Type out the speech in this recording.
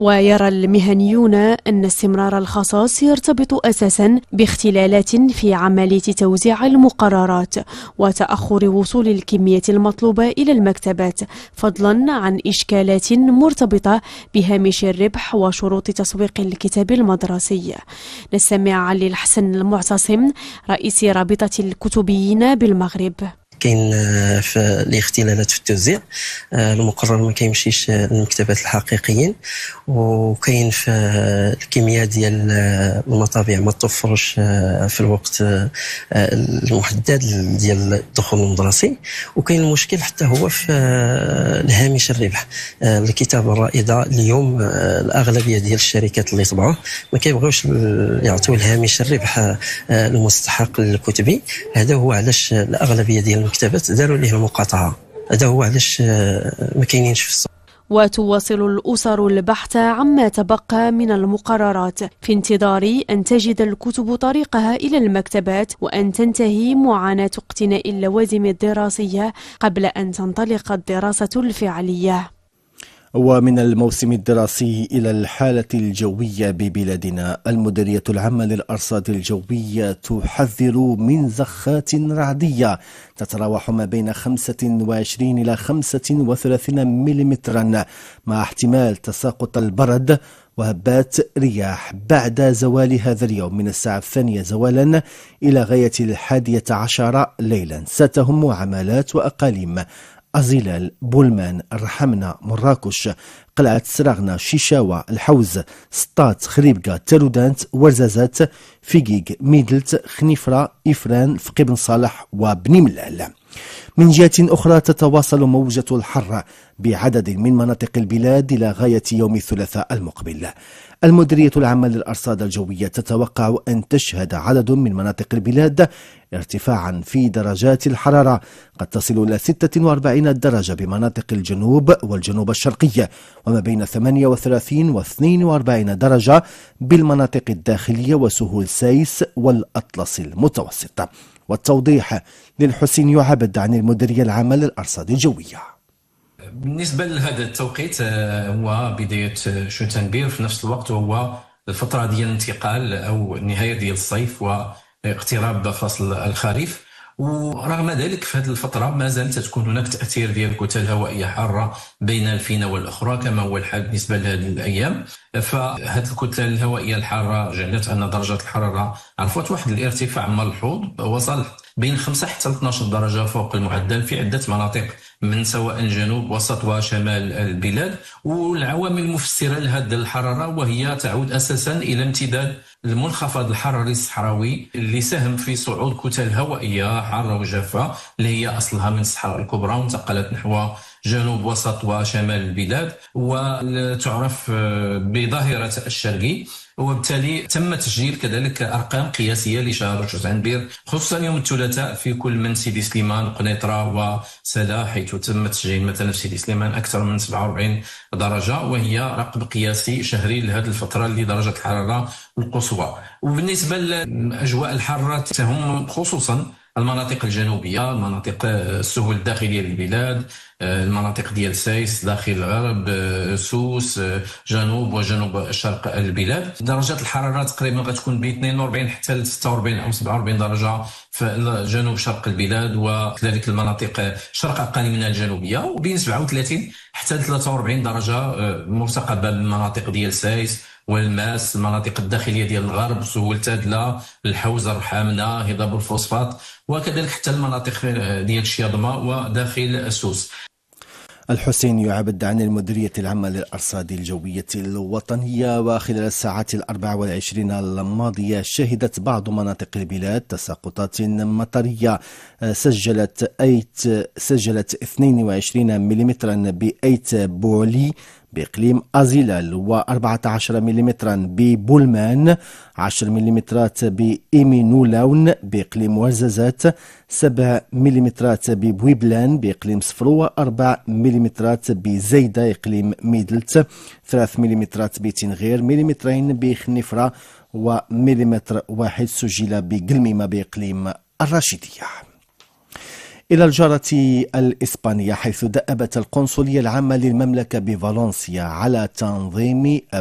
ويرى المهنيون أن استمرار الخصاص يرتبط أساسا باختلالات في عملية توزيع المقررات وتأخر وصول الكمية المطلوبة إلى المكتبات، فضلا عن إشكالات مرتبطة بهامش الربح وشروط تسويق الكتاب المدرسي. نستمع للحسن المعتصم رئيس رابطة الكتبيين بالمغرب. كاين في الاختلالات في التوزيع، المقرر ما كيمشيش للمكتبات الحقيقيين، وكاين في الكميه ديال المطابع ما توفرش في الوقت المحدد ديال الدخول المدرسي، وكاين المشكل حتى هو في الهامش الربح. الكتابه الرائده اليوم الاغلبيه ديال الشركات اللي طبعوه ما كيبغيوش يعطيو الهامش الربح المستحق للكتبي. هذا هو علاش الاغلبيه ديال المكتبات داروا ليه المقاطعه، هذا هو علاش ما كاينينش في السوق. وتواصل الأسر البحث عما تبقى من المقررات في انتظار أن تجد الكتب طريقها إلى المكتبات وأن تنتهي معاناة اقتناء اللوازم الدراسية قبل أن تنطلق الدراسة الفعلية. ومن الموسم الدراسي إلى الحالة الجوية ببلادنا، المديرية العامة للأرصاد الجوية تحذر من زخات رعدية تتراوح ما بين 25 إلى 35 ملم مع احتمال تساقط البرد وهبات رياح بعد زوال هذا اليوم من الساعة 2 زوالا إلى غاية 11 ليلا. ستهم عمالات وأقاليم أزيلال، بولمان، الرحمنة، مراكش، قلعة سراغنة، شيشاوة، الحوز، سطات، خريبكة، ترودانت، ورزازات، فيقيق، ميدلت، خنيفرة، إفران، فقي بن صالح وبني ملال. من جهة أخرى تتواصل موجة الحر بعدد من مناطق البلاد إلى غاية يوم الثلاثاء المقبل. المديرية العامة للأرصاد الجوية تتوقع أن تشهد عدد من مناطق البلاد ارتفاعا في درجات الحرارة قد تصل إلى 46 درجة بمناطق الجنوب والجنوب الشرقية، وما بين 38 و 42 درجة بالمناطق الداخلية وسهول سايس والأطلس المتوسط. والتوضيح للحسين يعبد عن المديرية العامة للأرصاد الجوية. بالنسبة لهذا التوقيت هو بداية شتنبر، في نفس الوقت هو الفترة ديال الانتقال أو النهاية ديال الصيف واقتراب فصل الخريف. ورغم ذلك في هذه الفترة ما زالت تكون هناك تأثير ديال كتل هوائية حارة بين الفينة والأخرى كما هو الحال بالنسبة لهذه الأيام. فهذه الكتل الهوائية الحارة جعلت أن درجة الحرارة عرفت واحد الارتفاع ملحوظ، وصل بين 5 حتى 12 درجة فوق المعدل في عدة مناطق من سواء جنوب وسط وشمال البلاد. والعوامل المفسرة لهذه الحرارة وهي تعود أساسا إلى امتداد المنخفض الحراري الصحراوي اللي ساهم في صعود كتل هوائية حارة وجافة اللي هي أصلها من الصحراء الكبرى وانتقلت نحو جنوب وسط وشمال البلاد وتعرف بظاهرة الشرقي. وبالتالي تم تسجيل كذلك أرقام قياسية لشهر شتنبر خصوصا يوم الثلاثاء في كل من سيدي سليمان قنيطرة وسلا، حيث تم تسجيل مثلا في سيدي سليمان أكثر من 47 درجة، وهي رقم قياسي شهري لهذه الفترة لدرجة الحرارة القصوى. وبالنسبة لأجواء الحارة تهم خصوصا المناطق الجنوبية، مناطق السهول الداخلية للبلاد، المناطق ديال سايس داخل الغرب، سوس، جنوب وجنوب شرق البلاد. درجات الحرارة تقريبا غتكون بين 42 حتى ل 46 أو 47 درجة في جنوب شرق البلاد وكذلك المناطق شرق أقاليمنا الجنوبية، وبين 37 حتى 43 درجة مرتقبة بالمناطق ديال سايس والماس، المناطق الداخلية ديال الغرب، سهول تادلة، الحوز، الرحامنة، هضاب الفوسفات، وكذلك حتى المناطق ديال الشياضمة وداخل سوس. الحسين يعبد عن المديرية العامة للأرصاد الجوية الوطنية. وخلال الساعات 24 الماضية شهدت بعض مناطق البلاد تساقطات مطرية سجلت 22 ملم بأيت بولي بإقليم أزيلال، و14 ملم ببولمان، 10 ملم بإيمينولاون بإقليم ورزازات، 7 ملم ببويبلان بإقليم صفرو، 4 ملم بزيدة إقليم ميدلت، 3 ملم بتنغير، ملمترين بخنفرة، ومليمتر واحد سجل بقلميمة بإقليم الراشدية. إلى الجارة الإسبانية، حيث دأبت القنصلية العامة للمملكة بفالنسيا على تنظيم